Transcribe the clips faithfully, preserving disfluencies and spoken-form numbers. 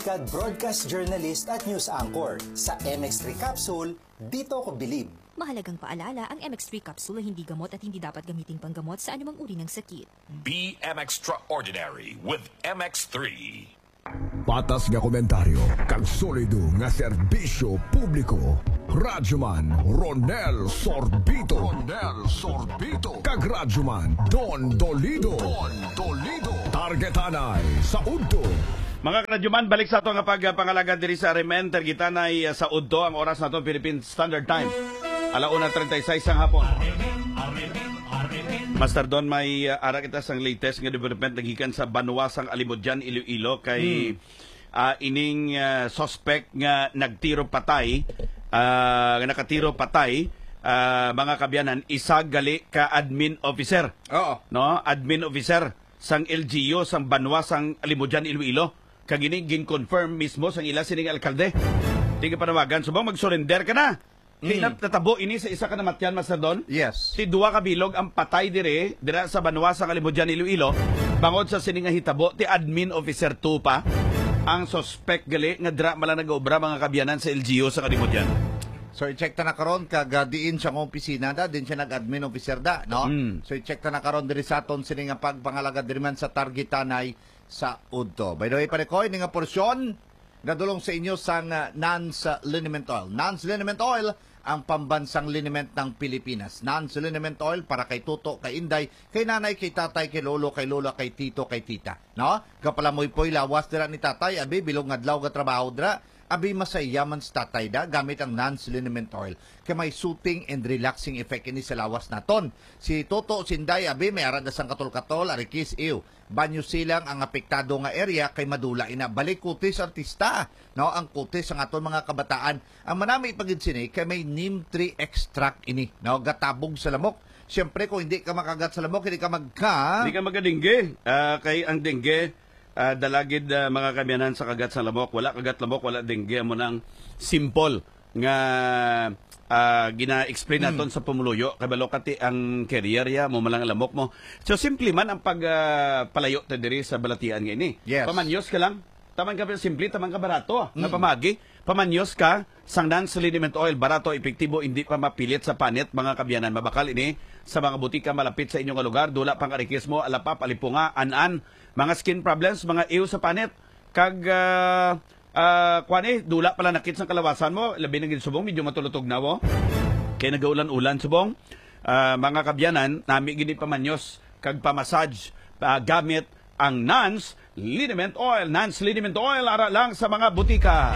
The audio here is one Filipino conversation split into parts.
Kad broadcast journalist at news anchor sa M X three Capsule, dito ko bilib. Mahalagang paalala, ang M X three capsule ay hindi gamot at hindi dapat gamiting panggamot sa anumang uri ng sakit. Be M Extraordinary with M X three. Patas nga komentaryo, kag solido nga serbisyo publiko. Radyoman Ronel Sorbito. Ronel Sorbito. Kag Radyoman Don Dolido. Don Dolido. Targetanay sa Udto. Mga karadyoman, balik sa ito nga pagpangalaga diri sa Arimen, targetanay sa Udto, ang oras na ito, Philippine Standard Time. Alauna thirty-six ang hapon. Master Don, may uh, ara kita sang latest nga development nagikan sa Banwasang Alimudyan, Iloilo, kay hmm. uh, ining uh, suspect nga nagtiro patay, uh, nakatiro patay, uh, mga kabyanan, isa gali ka admin officer. Oo. No? Admin officer sang L G U sang Banwasang Alimudyan, Iloilo. Kagini gin-confirm mismo sang ila sining alkalde. Tiga panawagan, subang mag-surrender ka na. Mm. Natabo ini sa isa ka namatyan, Master Don. Yes. Si duwa ka bilog ang patay dire, dira sa Banwasang Alimudyan, Iloilo. Bangod sa sining nga hitabo, ti admin officer two pa, ang suspect gali nga dira mala nag-obra mga kabyanan sa L G U sa Alimudyan. So i-check ta na karon kag diin siya ng opisina da, din siya nag-admin officer da, no? Mm. So i-check ta na karon diri sa aton sining nga pagpangalaga diri man sa targetanay sa Udto. By the way, parekoy, nga porsyon gadulong sa inyo sang uh, Nance Liniment Oil. Nance Liniment Oil, ang pambansang liniment ng Pilipinas. Nance Liniment Oil para kay Tuto, kay Inday, kay nanay, kay tatay, kay lolo, kay lola, kay tito, kay tita. No? Kapalamoy po'y lawas dira ni tatay, abi bilong adlaw ga trabaho dira, abi masayaman sa tatay da gamit ang Nance Liniment Oil. Kay may soothing and relaxing effect ini sa lawas naton. Si Toto, si Inday, abi may arad sang katol-katol, arikis, ew. Banyo silang ang apektado nga area kay madula ina balik kutis artista, no? Ang kutis ang aton mga kabataan. Ang manami pagid sini kay may neem tree extract ini, no? Gatabog sa lamok. Siyempre kung hindi ka makagat sa lamok, hindi ka magka hindi ka magka-dengue. Uh, kay ang dengue uh, dalagid uh, mga kamyanan sa kagat sa lamok. Wala kagat lamok, wala dengue mo nang simple nga uh, gina-explain naton mm. sa pumuluyo kay balokati ang career ya mo malang lamok mo. So simple man ang pagpalayo uh, ta diri sa balatian nga ini. Yes. Pamanyos ka lang. Taman ka simple, taman ka barato. Mm. Na pamagi, pamanyos ka sang Nance Liniment Oil, barato, epektibo, hindi pa mapilit sa panit mga kabyanan. Mabakal ini sa mga butika malapit sa inyong lugar, dula pang arikismo, alapap, alipunga, an-an, mga skin problems, mga iyo sa panit, kag uh, Uh, kuan dula pala nakit sa kalawasan mo, labi na gid subong, medyo matulutog na mo. Kaya nagaulan-ulan subong. Uh, mga kabyanan, nami gini pamanyos, kag pamassage, uh, gamit ang Nance Liniment Oil. Nance Liniment Oil, ara lang sa mga butika.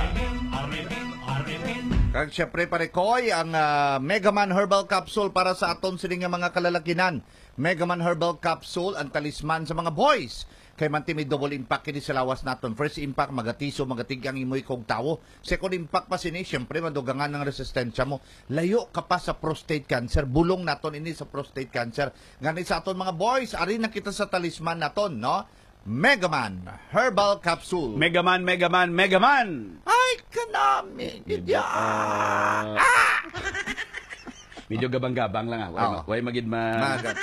Kag syempre parekoy, ang uh, Megaman Herbal Capsule para sa aton sining nga mga kalalakinan. Megaman Herbal Capsule, ang talisman sa mga boys. Kay manti may double impact kini sa lawas naton. First impact, magatiso, magatig ang imoy kong tawo. Second impact pa sini, syempre madugangan ng resistensya mo. Layo ka pa sa prostate cancer. Bulong naton ini sa prostate cancer. Ganit sa aton mga boys, ari na kita sa talisman naton, no? Megaman Herbal Capsule. Megaman, Megaman, Megaman! Ay, kanami! Medyo, uh, ah! Medyo gabang-gabang lang ah. Way, oh. way magid ma... Magat.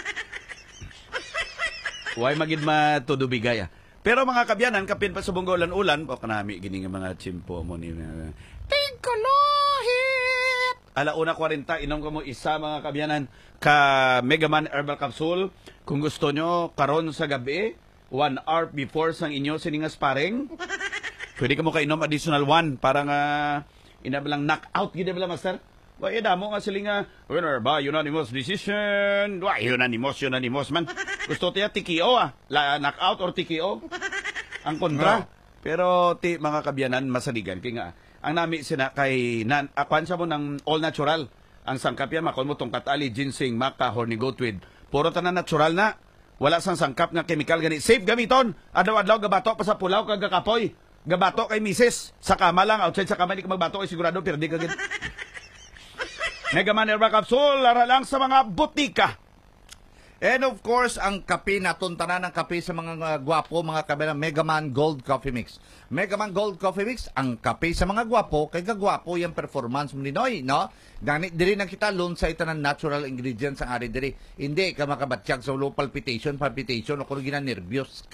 Way magid matudubigay ah. Pero mga kabyanan, kapin pa sa bunggolan-ulan, o kanami gini nga mga chimpo mo ni Tingkolohit! Alauna forty, inom ko mo isa mga kabyanan ka Megaman Herbal Capsule. Kung gusto nyo, karon sa gabi, one hour before sang inyo siningas sparring, pwede ka mo kainom additional one para nga inabalang knockout gid bala master. Why damo nga sila nga winner by unanimous decision. Why unanimous unanimous man. Gusto tiya T K O ah. La, knockout or T K O. Ang kontra. No. Pero ti mga kabyanan masaligan kay nga ang nami sina kay nan akwan sa mo ng all natural. Ang sangkap yan makon mo tong katali, ginseng, maca, horny goatweed. Puro tanan natural na. Wala sang sangkap nga chemical gani. Safe gamiton. Adlaw-adlaw gabato pa sa pulaw kag kapoy. Gabato kay misis. Sa kama lang outside sa kama di ka magbato kay sigurado perdi ka gid. Megaman Herbal Capsule, lara lang sa mga butika. And of course, ang kape naton tanan ng kape sa mga uh, gwapo, mga kabila, Megaman Gold Coffee Mix. Megaman Gold Coffee Mix, ang kape sa mga gwapo, kay kagwapo yung performance mo ninoy, no? Ganit diri na kita lun sa itanan natural ingredients ang ari diri. Hindi ka makabatsyag sa low palpitation, palpitation o kung gina nervyos ka.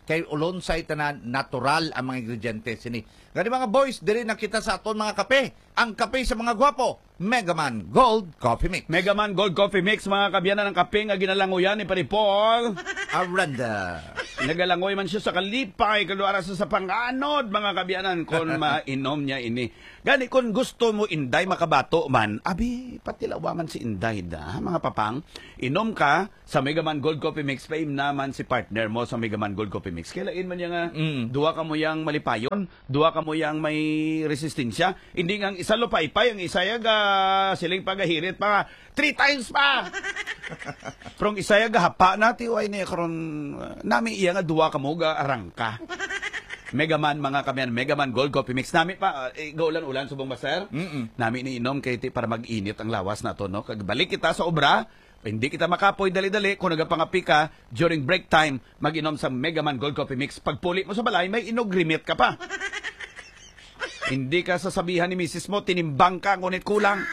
kay ulonsay tanan natural ang mga ingrediente sini. Gani mga boys, diri nakita sa aton mga kape. Ang kape sa mga gwapo, Megaman Gold Coffee Mix. Megaman Gold Coffee Mix, mga kabyanan ng kape nga ginalangoyan ni Paripol. Aranda. Nagalangoy man siya sa kalipay, kaluara sa sa panganod, mga kabyanan, kung mainom niya ini. Gani, kung gusto mo inday makabato man, abi, patilawa man si inday da, mga papang, inom ka sa Megaman Gold Coffee Mix, paim naman si partner mo sa Megaman Gold Coffee Mix. Kailain man niya nga, Mm. duwa ka mo yang malipayon, duwa ka mo yang may resistensya, hindi nga ang isa lupay-pay, ang isa yaga siling pagahirit pa, three times pa! Prong isa yaga hapa nati, ay niya karon uh, nami iya nga duwa ka mo ga arangka. Megaman mga kamyan, Megaman Gold Coffee Mix. Nami pa, uh, eh, gaulan-ulan subong master. Mm-mm. Nami ni inom kay ti para mag-init ang lawas na to, no? Kag balik kita sa obra, hindi kita makapoy dali-dali kung nagapangapi ka during break time, mag-inom sa Megaman Gold Coffee Mix. Pagpuli mo sa balay, may inogrimit ka pa. Hindi ka sasabihan ni misis mo, tinimbang ka, ngunit kulang.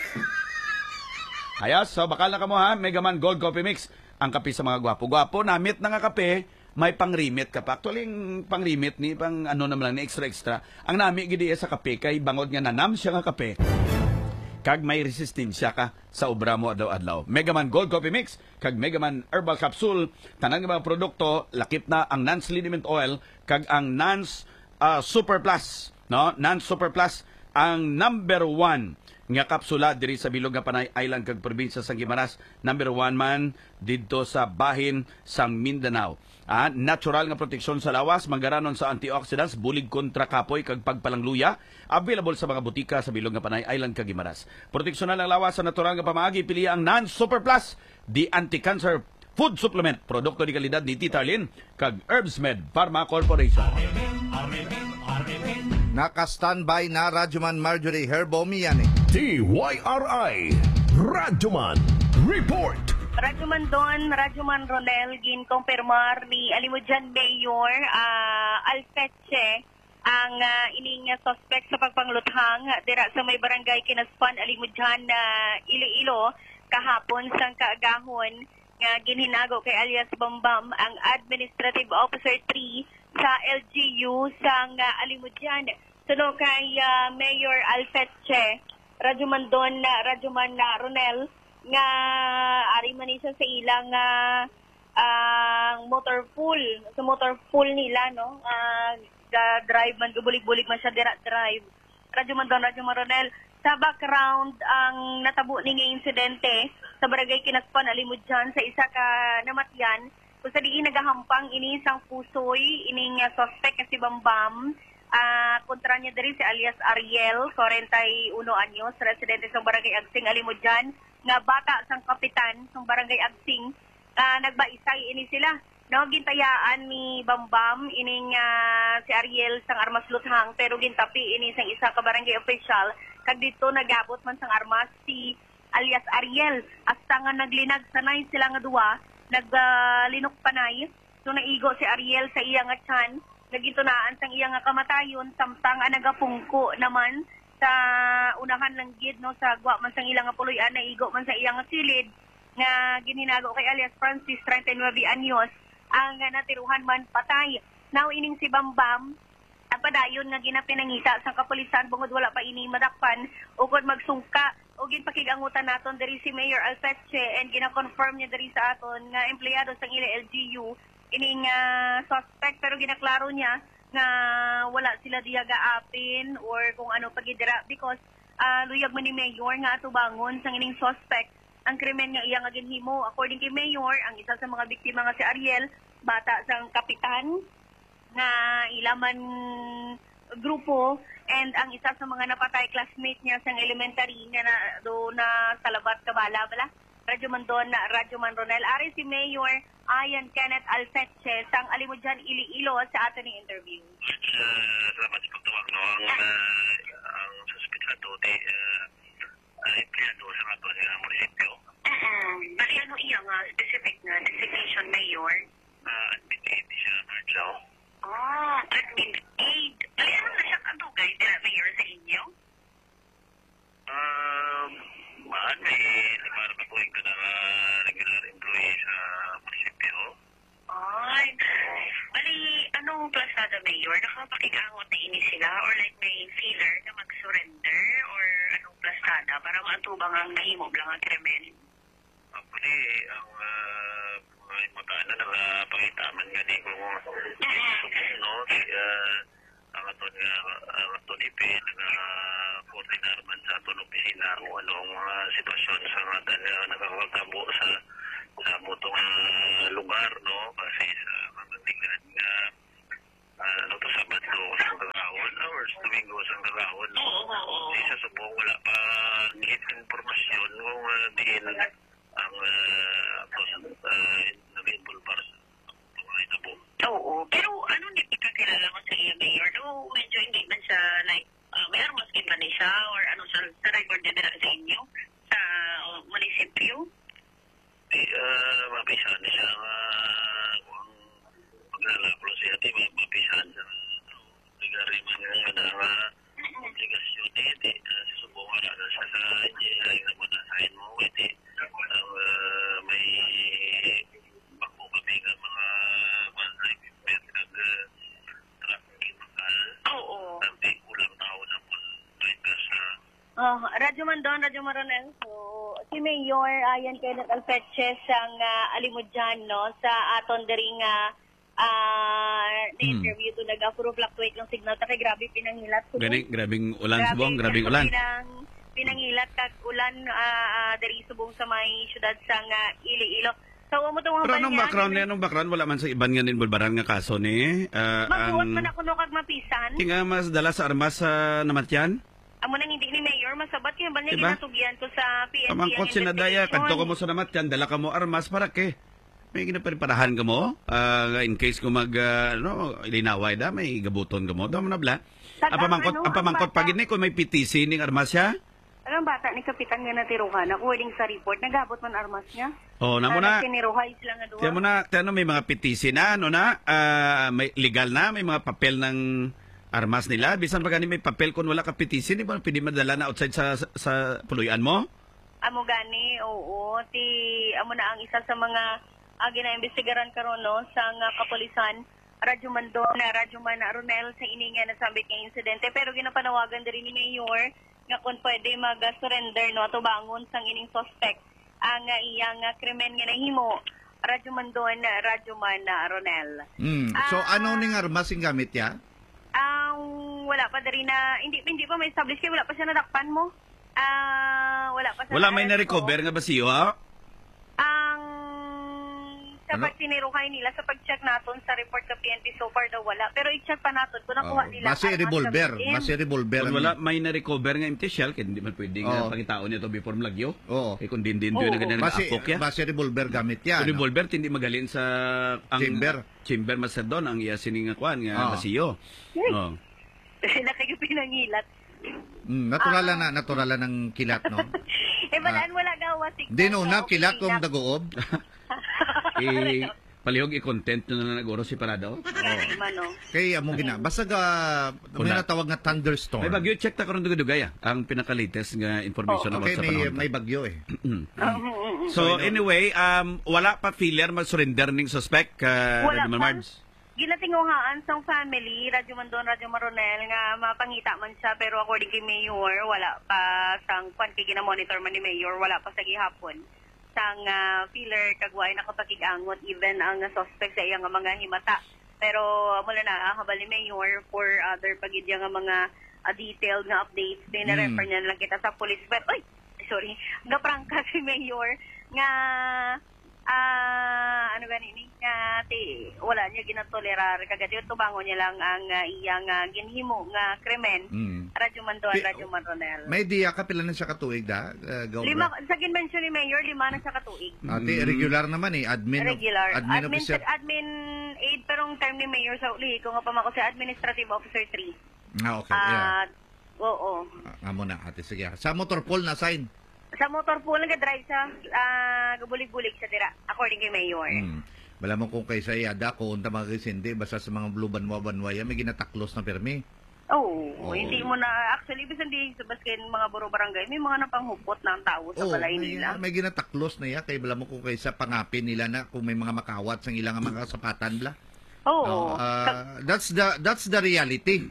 Ayos, so bakal na ka mo ha, Megaman Gold Coffee Mix. Ang kape sa mga gwapo-gwapo, namit na nga kape, may pang-remit ka pa. Actually, yung pang-remit ni, pang ano naman lang, ni extra-extra. Ang nami gidi sa kape, kay bangod nga nanam siya nga kape. Kag may resistensya ka sa obra mo adlaw-adlaw. Megaman Gold Coffee Mix, kag Megaman Herbal Capsule, tanang mga produkto, lakip na ang Nance Liniment Oil, kag ang Nance uh, Super Plus. No? Nance Super Plus, ang number one nga kapsula diri sa Bilog nga Panay Island kag probinsya sa Guimaras. Number one man didto sa bahin sa Mindanao. Ah, natural nga proteksyon sa lawas, manggaranon sa antioxidants, bulig kontra kapoy kag pagpalangluya. Available sa mga butika sa Bilog nga Panay Island kag Guimaras. Proteksyon ng lawas sa natural nga pamaagi, pili ang Nance Super Plus, the anti-cancer food supplement, produkto di kalidad ni Tita Arlene kag Herbsmed Pharma Corporation. Naka-standby na Radyoman Marjorie Herbomi yan eh. T Y R I Radyoman Report. Radyoman Don, Radyoman Ronel, ginkompirmar ni Alimudjan Mayor uh, Alfeche ang uh, ining uh, suspect sa pagpangluthang dira sa may barangay Kinaspan, Alimudjan na uh, Iloilo kahapon sang kaagahon nga ginhinago kay alias Bambam ang Administrative Officer three sa L G U sang uh, Alimudjan. Suno kay uh, Mayor Alfeche, Radyoman Don, uh, Radyoman uh, Ronel, nga ari man siya sa ilang uh, uh, motor pool, sa motor pool nila, no? Uh, drive man, bulig-bulig man siya dira drive. Radyoman Don, Radyoman Ronel, sa background ang natabo ni nga insidente sa barangay Kinaspan, Alimudjan, sa isa ka namatyan, kung sa diin nagahampang ini isang pusoy, ining uh, suspect na si Bambam. Uh, kontra niya diri si alias Ariel, forty-one anyos, residente sa barangay Agsing, Alimudjan, nga bata sang kapitan sa barangay Agsing. Uh, nagbaisay ini sila. No, gintayaan ni Bambam ining uh, si Ariel sang armas luthang, pero gintapi ini sang isa ka barangay official. Kag dito nagabot man sang armas si alias Ariel. Hasta nga naglinag sanay sila nga duwa, naglinok uh, panay. So naigo si Ariel sa iya nga tiyan, nagintunaan sang iya nga kamatayon, samtang ang nagapungko naman sa unahan lang gid, no, sa gwa man sang ilang nga puloy-an, naigo man sa iya nga silid nga ginhinago kay alias Francis, thirty-nine anyos, ang uh, natiruhan man patay. Now ining si Bambam ang padayon nga ginapinangita sa kapulisan bungod wala pa ini madakpan ugod magsungka o ginpakigangutan naton diri si Mayor Alfeche, and gina-confirm niya diri sa aton nga empleyado sang ila L G U ining uh, suspect, pero ginaklaro niya nga wala sila diya gaapin or kung ano pagidira because uh, luyag man ni Mayor nga atubangon sang ining suspect ang krimen nga iya nga ginhimo. According kay Mayor, ang isa sa mga biktima nga si Ariel, bata sang kapitan na ilaman grupo, and ang isa sa mga napatay classmate niya sang elementary nga na do na Salabat Kabala bala. Radyoman Don, Radyoman Ronel, ari si Mayor Ayan Kenneth Alfeche sang Alimudjan, Iloilo sa ato ni interview. Uh, salamat sa pagtawag, no? Ang, uh, ang suspect na ito, di, uh, uh, empleyado sa nga ito sa munisipyo. Uh-uh. Bali ano iya nga specific na designation, Mayor? Uh, admin aid siya, Marjao. Ah, admin aid. Bali ano na siya kadugay, dila, Mayor, sa inyo? Um, maan, may lima na kapuhin ka na regular employee sa munisipyo. Ay, bali or like may feeler na mag-surrender or anong plastada para maatubang ang nahimo lang ang krimen? Actually, ang uh, mga magana na uh, pangitaman gani kung no, kaya ang aton nga ang aton ipin nga koordinar man sa aton opisina kung anong uh, sitwasyon sa mga uh, nakakagabo sa sa butong uh, lugar, no, kasi sa mga tingnan nga uh, ano to Sabado sa gagawon hours Domingo sa gagawon, no. Di sa subong wala pa hit informasyon kung uh, diin ang uh, uh, nag-involve para sa mga itabo. Oo, pero ano hindi kakilala mo sa iya, Mayor? No, medyo hindi man siya like, uh, may armas kin ba ni siya or ano sa, sa record na dala sa inyo sa uh, munisipyo? Di, uh, mapisahan niya uh, kung maglalaplo siya, di mapisahan siya ligari man nga na nga obligasyon eh, di susubong wala na siya sa ay naman na sign mo, eh, di ang uh, may bako kami nga mga mga equipment kag tracking mga Oo. hindi kulang tao na po ito sa Oh, Radyo Mandon, Radyo Maronel. So, si Mayor ayan kay Alfeches ang uh, alimudyan no sa aton diri nga uh, na-interview to nag-apuro fluctuate yung signal ta kay grabe pinanghilat so, Gani, grabing ulan subong, grabing ulan. Pinang, pinanghilat kag ulan uh, uh, diri subong sa may syudad sa nga Iloilo. So, mo to Pero anong background ni anong background wala man sa iban nga ninbulbaran nga kaso ni uh, Magbuot ang man ako no kag mapisan. tinga mas dala sa armas sa namatyan. Amo nang hindi ni Mayor masabat kay banya Diba? ginatugyan ko sa P N P. Kamangkot ang sinadaya, investigation. kadto ka mo sa namatyan, dala ka mo armas para ke. May ginapreparahan ka mo, uh, in case kung mag, uh, ano, ilinaway da, may gabuton ka mo, daw mo na bla. Ang Tagang pamangkot, ano, ang pamangkot ang bata. pag ini, kung may P T C ning armas siya, Ang bata ni Kapitan nga natiruhan, according sa report, nagabot man armas niya. oh, na mo na, Siniruhay sila nga duwa. tiyan mo na, tiyan mo, may mga P T C na, ano na, ah, may legal na, may mga papel ng armas nila. Bisan pa gani may papel kung wala ka P T C, di ba pwede madala na outside sa, sa, sa puluyan mo? Amo gani, oo. Ti, amo na ang isa sa mga uh, ginaimbestigaran karon no, sa nga kapulisan. Radyo Mandon, na Radyo Man Ronel sa ini nga nasambit nga insidente. Pero ginapanawagan din ni Mayor nga kung pwede mag-surrender no, ato bangon sang ining suspect ang uh, iyang uh, krimen nga nahimo. Radyo Mandon, Radyo Man Ronel. Mm. So Ah. ano ning armas sing gamit ya? Ang wala pa dari na hindi hindi pa may establish kay wala pa siya nadakpan mo. Ah, wala pa sa Wala may na-arrest na-recover ko. nga ba siyo, ha? Ang sa Ano? pagtiniruhay nila sa pag-check naton sa report sa P N P so far daw wala. Pero i-check pa naton kung nakuha Oh, nila. base armas revolver, sa base revolver. Kung ang- wala may na-recover nga empty shell, kaya hindi man pwede nga Oo. pangitaon niya to before malagyo. Oo. Eh kung din din doon Oo. na ganyan Base, nag-apok ya. base revolver gamit yan. Kung no? revolver, hindi magalin sa ang, Chamber. Chamber master doon, ang iya sining nga kuan nga Oo. basiyo. Oh. Sila kayo pinangilat. Mm, naturalan na, naturalan ng kilat, no? eh balaan wala gawa sig. Di no na kilat kong dagoob. I palihog i-content na na nagoro si Parado. Mano. Kay amo gina. Basta ga may Wala. natawag nga thunderstorm. May bagyo check ta karon dugay ah, ang pinaka-latest nga information Oh, about okay, sa may, panahon. may bagyo eh. So anyway, um wala pa failure mag-surrender ning suspect uh, Wala Radyo pa. Marbs. Ginatinguhaan sa family, Radyo Mandon, Radyo Maronel, nga mapangita man siya, pero according kay Mayor, wala pa sang kwan kay gina-monitor man ni Mayor, wala pa sa gihapon. Sang uh, filler, kagway nakapakig-angot, even ang uh, suspect sa iyang nga mga himata. Pero mula na, ah, habal ni Mayor for other pagidya nga mga uh, detailed nga updates, dinarefer Mm. niya na lang kita sa police. But, oy, sorry, gaprangka si Mayor, nga ah ano gani ni nga ti wala niya ginatolerar kagad yun tubango niya lang ang uh, iyang uh, ginhimo nga krimen. Mm. Radyo Mandon, Pi- Radyo Maronel. May diya ka pila na siya katuig da. Uh, go Lima sa ginmention ni Mayor, lima na siya katuig. Ate, regular naman eh. Admin, of- Regular. admin, Admin, officer. admin aid pero ang term ni Mayor sa uli ko nga pamako si Administrative Officer three. Ah, okay. Yeah. At oo. Ah, amo na, ate. Sige. Sa motor pool na sign. Sa motor pool nag-drive siya, ah, gabulig-bulig siya dira according kay Mayor. Hmm. Bala mo kung kay sa iyada, kung unta mga kisindi, basta sa mga blue banwa-banwaya, may ginataklos na permi. Oo, Oo. hindi mo na, actually, bisan di sa baskin mga buro barangay, may mga napanghupot na ang tao sa Oo, balay may, nila. may ginataklos na iya. Kay bala mo kung kay sa pangapin nila na kung may mga makawat sa ilang mga kasapatan bla. Oo. Oh, ah, that's the that's the reality.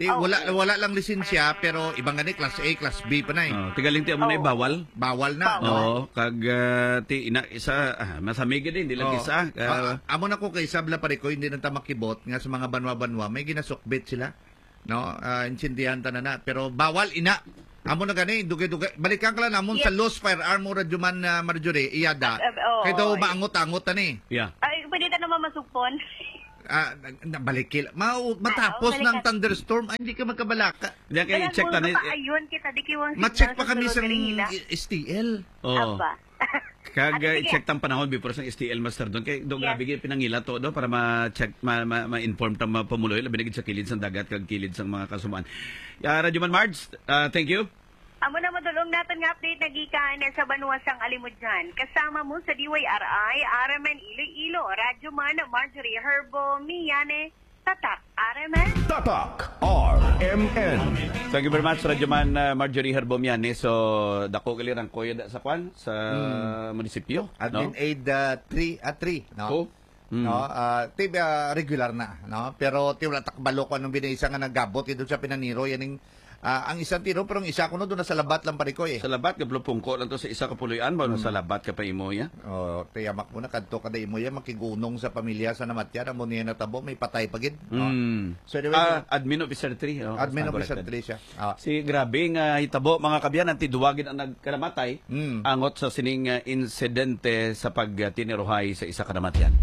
Ti, wala wala lang lisensya pero ibang gani class A, class B pa na eh. Oh, tigaling ti amo na Oh. bawal. Bawal na. Bawal. No? Oo, kag uh, ti ina isa ah, masamig din, di lang Oo. isa. Ah, Uh, amo na ko kay Sabla pare ko hindi nang makibot nga sa mga banwa-banwa may ginasukbit sila. No, uh, insindihan ta na na pero bawal ina. Amo na gani dugay-dugay. Balikan ka lang namon Yes. sa Lost Firearm mo radyoman na Marjorie iyada. Uh, uh, oo. Kay daw maangot-angot ta ni. yeah. Ay, pwede ta naman masugpon. Ah, nabalikil. Ma matapos Ah, ng balikan. thunderstorm ay hindi ka magkabalaka. Di kay check ta ni. Ayun, kita di kiwang Ma-check pa kami sa S T L. Oh. Aba. Kag Ah, sige. check tang panahon before sa S T L master doon kay do Yes. grabe gyud pinangila to do para ma-check ma, ma, ma-inform ta mapamuloy labi na gid sa kilid sa dagat kag kilid sa mga kasumaan. Ya Radyo Man Marge, uh, thank you. Amo na madulong natin nga update na gikan sa Banuasang Alimudjan. Kasama mo sa D Y R I, Aramen Iloilo, Radyo Man, Marjorie Herbo, Miyane, Tatak, Aramen. Tatak R M N. Thank you very much Radyo Man uh, Marjorie Herbomiane. So dako gali rang koyo da sa kwan sa munisipyo, Admin no? aid uh, three at three, no? Ko. Mm. No, ah ti uh, regular na, no? Pero ti wala takbalo ko anong binaysa nga nagabot ito sa Pinaniro yaning ah, ang isang tiro pero ang isa ko no doon sa labat lang pare ko eh. Sa labat ka pungko lang to sa isa ka puloy-an ba no sa labat ka pa imo ya. Oh, tiyamak mo na kadto kada imo ya makigunong sa pamilya sa namatyan amo niya natabo may patay pagid, no? Mm. So anyway, Ah, admin officer three. Oh, admin basta officer corrected. three siya. Ah. Si grabe nga hitabo mga kabyan ang tiduwagin ang nagkaramatay Mm. angot sa sining uh, insidente sa pagtiniruhay sa isa ka namatyan.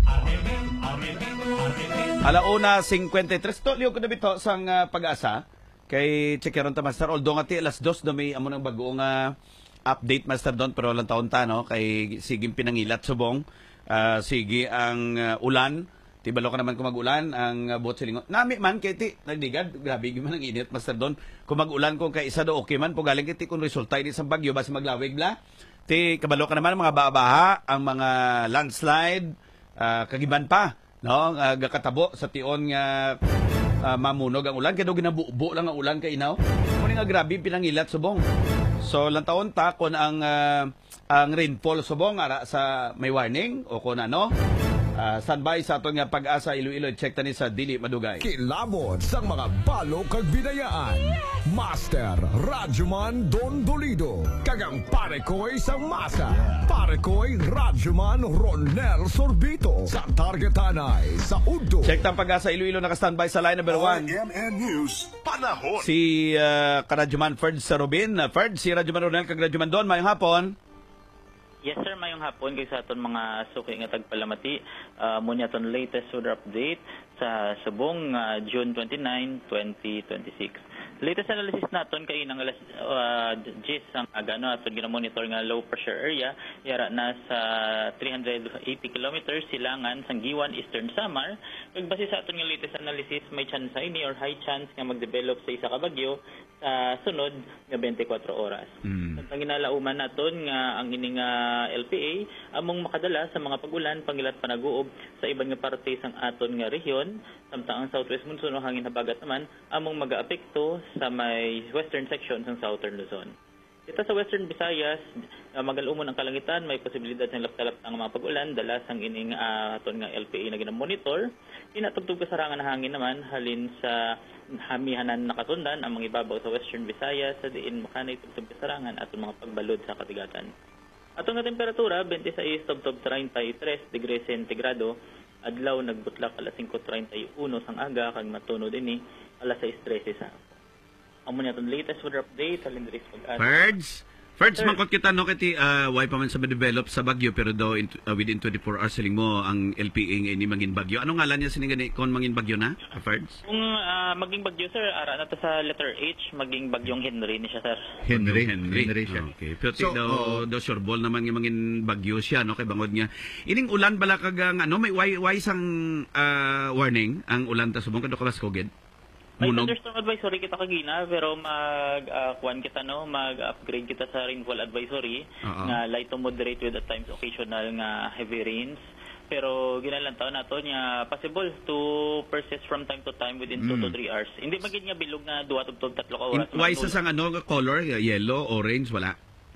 Alauna fifty-three to liyo ko na bito sang uh, pag-asa kay Chikeron ta Master although nga ti alas dos na may amo nang bago nga update Master Don pero lang taon ta no kay siging pinangilat subong uh, sige ang uh, ulan ti balo ka naman kung mag-ulan ang uh, buot silingon nami man kay ti nagdigad grabe gyud man ang init Master Don kung mag-ulan kung kay isa do okay man po galing kay ti kung resulta ini sa bagyo basi maglawig bla ti kabalo ka naman ang mga baha ang mga landslide uh, kagiban pa no uh, gakatabo sa tion nga uh, mamunog ang ulan kaya daw ginabubo lang ang ulan kay inaw muna nga grabe pinangilat subong so lang taon ta kung ang uh, ang rainfall subong ara sa may warning o kung ano uh, standby sa aton nga pag-asa Iloilo check tani sa dili madugay Kilabot sa mga balo kag binayaan. Master Radyoman Don Dolido. Kagang pare ko'y sang masa. Pare ko'y Radyoman Ronel Sorbito. Sa Targetanay, sa Udo. check tang pag-asa Iloilo naka-standby sa line number one M N News, panahon. si uh, Karadyoman Ferd sa Robin uh, Ferd si Radyoman Ronel kag Radyoman Don mayong hapon. Yes sir, mayong hapon kay sa aton mga suki nga tagpalamati. Uh, muna aton latest weather update sa subong uh, June twenty-ninth, twenty twenty-six. Latest analysis naton kay nang alas uh, G I S ang aga no aton gina-monitor nga low pressure area yara na sa three hundred eighty kilometers silangan sang Giwan Eastern Samar. Kag base sa aton nga latest analysis may chance ini or high chance nga mag-develop sa isa ka bagyo sa sunod nga twenty-four oras. Mm. Ang ginalauman naton nga ang ining uh, L P A among makadala sa mga pag-ulan pangilat panaguob sa iban nga parte sang aton nga rehiyon samtang ang southwest monsoon o hangin habagat naman among mag-aapekto sa may western section ng southern Luzon. Dito sa western Visayas, uh, magalumon ang kalangitan, may posibilidad ng laptalap ng mga pag-ulan dala sang ining uh, aton nga L P A na ginamonitor. Inatugtog kasarangan na hangin naman halin sa hamihanan nakatundan ang mga ibabaw sa western Visayas sa diin makanay tugtog kasarangan at mga pagbalod sa katigatan. Atong nga temperatura twenty-six tubtob thirty-three degrees sentigrado, adlaw nagbutlak alas five thirty-one sang aga kag matunod ini alas six thirty sa. Amo ni atong latest weather update halin diri sa pag-asa. Ferds Ferds Sir. mangkot kita no kati uh, why pa man sa ma-develop sa bagyo pero daw in, uh, within twenty-four hours siling mo ang L P A nga ini mangin bagyo. Ano ngalan niya sining gani kon mangin bagyo na? Uh, Ferds? Kung ah, maging bagyo sir, ara na to sa letter H, maging bagyong Henry ni siya sir. Henry, Henry. Henry siya. Okay. Pero So, so, daw, oo. daw sure ball naman nga mangin bagyo siya no kay bangod niya. Ining ulan bala kag ang ano may why why sang uh, warning ang ulan ta subong kadto ka Baskoged. May Munog. thunderstorm advisory kita kagina pero mag uh, kuan kita no, mag-upgrade kita sa rainfall advisory Oo. na light to moderate with at times occasional nga heavy rains. Pero ginalantaw nato niya possible to persist from time to time within two to three hours. Hindi magid nga bilog na duwa tugtog tatlo ka In, oras. why sa sang ano color yellow, orange wala.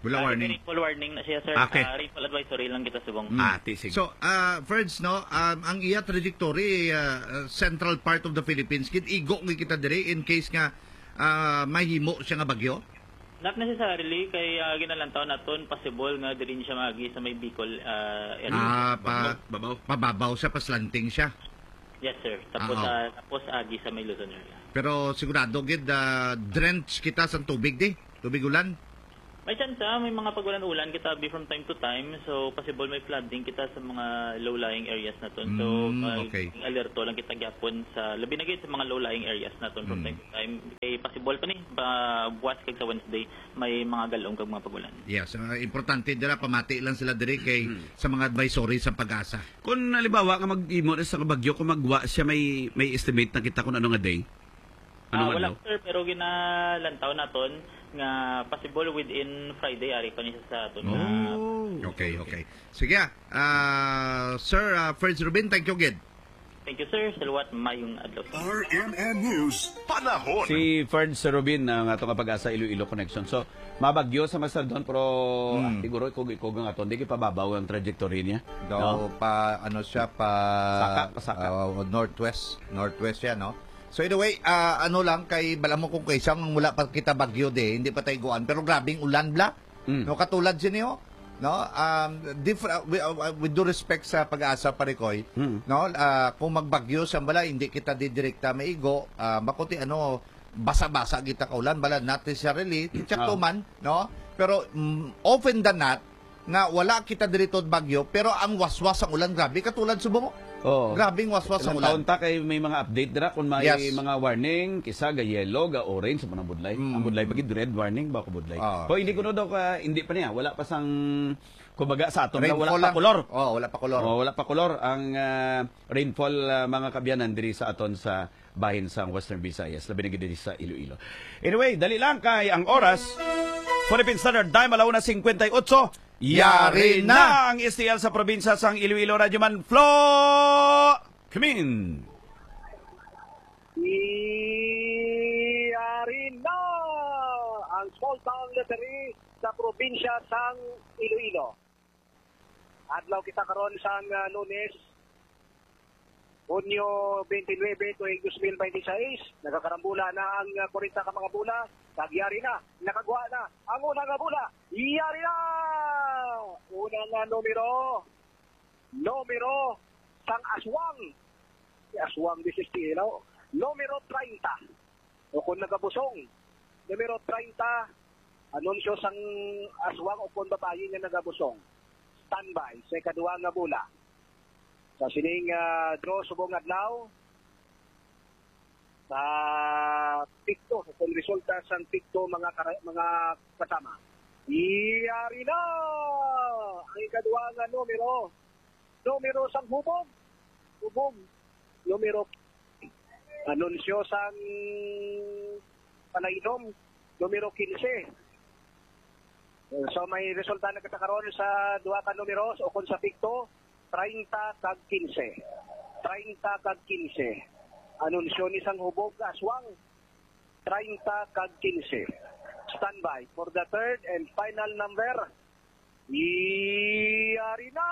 Wala Ah, warning. Rainfall warning na siya, sir. Okay. Ah, rainfall advisory lang kita subong. Ah, tisig. So, uh, Ferds, no, um, ang iya trajectory, uh, uh, central part of the Philippines, kit igo nga kita dire in case nga uh, mahimo siya nga bagyo? Not necessarily, kay uh, ginalantaw naton possible nga diri siya magi sa may Bicol uh, area. Ah, pa, Babaw. pababaw siya, paslanting siya. Yes, sir. Tapos, Ah, ah, tapos agi sa may Luzon area. Pero sigurado, gid, uh, drench kita sa tubig di, tubig ulan. May chance, ah, may mga pagulan-ulan kita be from time to time. So, possible may flooding kita sa mga low-lying areas naton. So, Mm, uh, okay. alerto lang kita gyapon sa labi na gid sa mga low-lying areas naton from Mm. time to time. Kay possible pa ni ba buwas kay sa Wednesday may mga galong kag mga pagulan. Yes, uh, importante dira pamati lang sila diri kay sa mga advisory sa pag-asa. Kung halimbawa nga mag-imo sa bagyo, kung magwa siya, may may estimate na kita kung ano nga day? Ah, Ano wala nga sir, pero ginalantaw naton nga possible within Friday ari pa ni siya sa aton. nga- Okay, okay. Sige, uh, Sir uh, Ferds Rubin, thank you, gid. Thank you sir. Salawat mayong adlaw. R M N News. Panahon. Si Ferd Serubin ng atong pag-asa Iloilo Connection. So, mabagyo sa Master Don, pero Hmm. ah, siguro ikog-ikog ang aton. Hindi pababaw ang trajectory niya. Daw pa ano siya pa Saka, pasaka. uh, northwest, northwest siya, no. So anyway, uh, ano lang kay bala mo kung kaysang mula pa kita bagyo de, hindi pa tayo guan, pero grabing ulan bla. Mm. No katulad siya niyo, no? Um different with, uh, with due respect sa pag-asa parikoy, Mm. no? Uh, kung magbagyo sa bala hindi kita didirekta maigo, uh, makuti ano basa-basa kita ka ulan bala not necessarily, tiyakto Oh. man, no? Pero mm, often than not nga wala kita dirito bagyo pero ang waswas ang ulan grabe katulad subo mo. Oh. Grabing waswas ang Ilang ulan. taon ta kay may mga update dira kung may Yes. mga warning, kisa ga yellow, ga orange sa mga budlay. Mm. Ang budlay pagid red warning ba ko budlay. Ah. So hindi ko no daw ka hindi pa niya, wala pa sang kumbaga sa aton na Rainfall wala pa lang. kolor. Oh, wala pa kolor. Oh, wala pa kolor ang ah, rainfall ah, mga kabyanan diri sa aton sa bahin sa Western Visayas, labi na gid diri sa Iloilo. Anyway, dali lang kay ang oras Philippine Standard Time alauna fifty-eight. Yari na ang S T L sa probinsya sang Iloilo. Radyoman Flo Kamin. Iyari na ang small town lottery sa probinsya sang Iloilo. Adlaw kita karon sang uh, Lunes, Hunyo twenty-nine, tuig twenty twenty-six. Nagkakarambula na ang uh, forty ka mga bula. Nagyari na, nakagawa na ang unang nga bula. Iyari na! Unang nga numero, numero sang aswang. Si aswang this is Tilo. Numero thirty. O kung nagabusong, numero thirty, anunsyo sang aswang o kung babae nga nagabusong. Standby sa ikaduha nga bula. Sa sining uh, draw subong adlaw, sa pikto, kung resulta sa pikto mga kara- mga kasama. Iyari na! Ang ikaduha nga numero, numero sang hubog. Hubog. Numero anunsyo sang palainom, numero fifteen. So may resulta na katakaroon sa duha ka numeros o kung sa pikto, thirty kag fifteen. thirty kag fifteen. Anunsyo ni sang hubog aswang, thirty kag fifteen. Standby for the third and final number. Iyari na!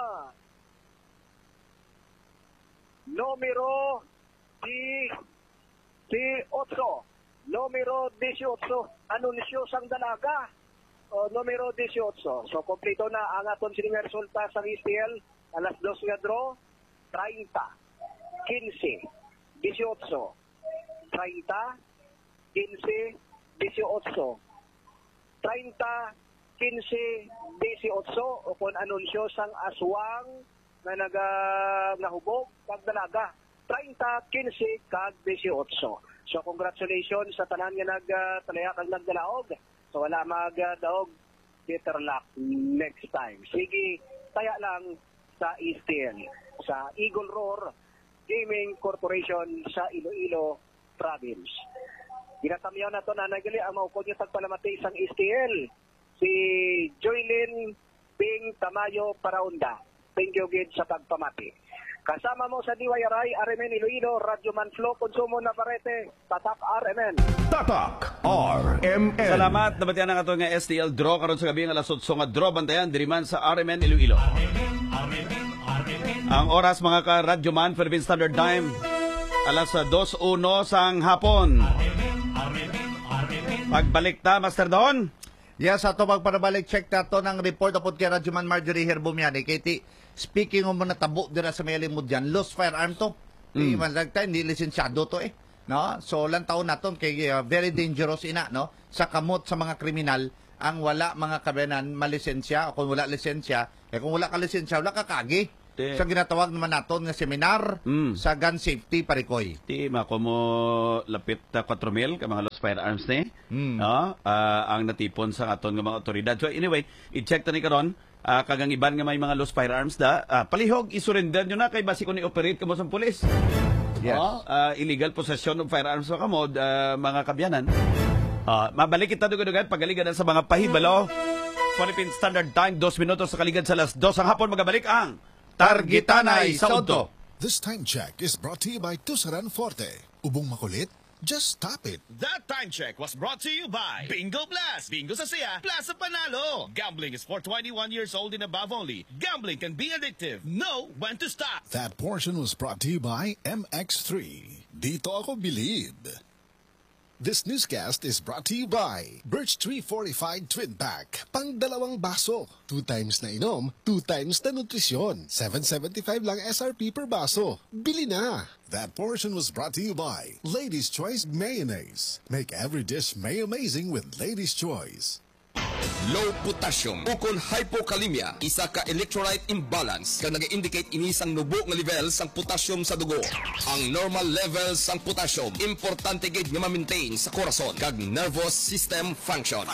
Numero eighteen. Numero eighteen. Anunsyo sang dalaga. O, numero eighteen. So, kompleto na ang aton sining resulta sa S T L. Alas dos nga draw. thirty. fifteen. eighteen. thirty. fifteen. eighteen. thirty. fifteen. eighteen. O kung anunsyo sang aswang na naga nahubog kag dalaga. thirty, fifteen, kag eighteen. So congratulations sa tanan nga nagtalaya kag nagdalaog. So wala magdaog, better luck next time. Sige, taya lang sa S T L, sa Eagle Roar Gaming Corporation sa Iloilo Province. Ginatamyaw na to na nagali ang maukod yung tagpalamati isang S T L, si Joylyn Bing Tamayo Paraunda. Thank you, Gid, sa pagpamati. Kasama mo sa D Y R I, R M N Iloilo, Radyo Man Flow, Konsumo Navarrete, Tatak R M N. Tatak R M N. Salamat, nabatian ang ato nga S T L draw karon sa gabi nga alas otso nga draw bantayan diriman sa R M N Iloilo. Ang oras mga ka Radyo Man Philippine Standard Time alas dos uno sang hapon. Pagbalik ta Master Don. Yes, ato magpanabalik check nato ng report upod kay Radyo Man Marjorie Herbumiani. Kay ti speaking of mo natabo dira sa may mo diyan, lost firearm to. Di man lang tayo, hindi lisensyado to eh. No? So lang taon naton kay uh, very dangerous ina, no? Sa kamot sa mga kriminal ang wala mga kabayanan malisensya o kung wala lisensya, eh kung wala ka lisensya, wala ka kagi. Te. Sa ginatawag naman naton nga seminar Mm. sa gun safety parikoy. Ti mako mo lapit ta four mil ka mga lost firearms ni. Mm. No? Ah, ang natipon sa aton nga mga otoridad. So anyway, i-check ta ni karon. Uh, kagang iban nga may mga lost firearms da, uh, palihog, isurrender nyo na kay basi kung i-operate ka mo sa pulis. Yes. Oh, uh, illegal possession of firearms sa kamod, uh, mga kabyanan. Uh, mabalik kita dugad-dugad, pagaligan sa mga pahibalo. Philippine Standard Time, dos minutos sa kaligad sa alas dos ang hapon, magabalik ang Targitanay sa Udto. This time check is brought to you by Tusaran Forte. Ubong makulit? Just stop it. That time check was brought to you by Bingo Blast. Bingo sa siya, plus sa panalo. Gambling is for twenty-one years old and above only. Gambling can be addictive. Know when to stop. That portion was brought to you by M X three. Dito ako bilib. This newscast is brought to you by Birch Tree Fortified Twin Pack. Pang dalawang baso. Two times na inom, two times na nutrisyon. seven seventy-five lang S R P per baso. Bili na! That portion was brought to you by Ladies' Choice Mayonnaise. Make every dish may-amazing with Ladies' Choice. Low potassium ukon hypokalemia, isa ka electrolyte imbalance kag nag-indicate ini sang nubo nga level sang potassium sa dugo. Ang normal level sang potassium importante gid nga ma-maintain sa korason kag nervous system function.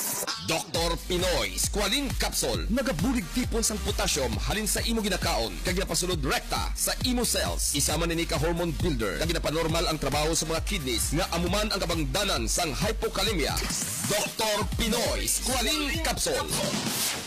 Doctor Pinoy Squalene Capsule nagabulig tipon sang potassium halin sa imo ginakaon kag napasulod rekta sa imo cells. Isa man ini ka hormone builder kag napanormal ang trabaho sa mga kidneys nga amuman ang kabangdanan sang hypokalemia. Doctor Pinoy Squalene Capsule.